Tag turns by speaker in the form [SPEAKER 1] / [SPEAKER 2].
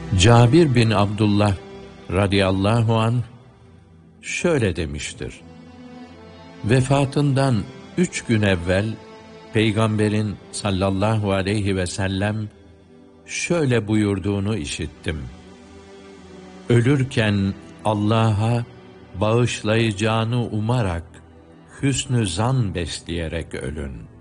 [SPEAKER 1] Cabir bin Abdullah radıyallahu anh şöyle demiştir: vefatından 3 gün evvel Peygamberin sallallahu aleyhi ve sellem şöyle buyurduğunu işittim: ölürken Allah'a bağışlayacağını umarak, hüsnü zan besleyerek ölün.